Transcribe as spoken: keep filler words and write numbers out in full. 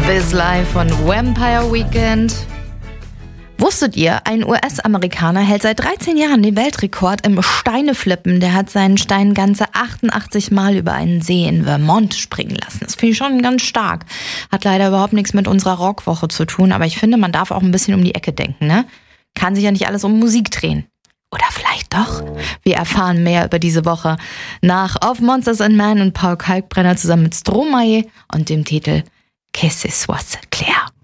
This Life von Vampire Weekend. Wusstet ihr, ein U S-Amerikaner hält seit dreizehn Jahren den Weltrekord im Steineflippen. Der hat seinen Stein ganze achtundachtzig Mal über einen See in Vermont springen lassen. Das finde ich schon ganz stark. Hat leider überhaupt nichts mit unserer Rockwoche zu tun, aber ich finde, man darf auch ein bisschen um die Ecke denken, ne? Kann sich ja nicht alles um Musik drehen. Oder vielleicht doch? Wir erfahren mehr über diese Woche nach Of Monsters and Men und Paul Kalkbrenner zusammen mit Stromae und dem Titel Que ce soit Claire.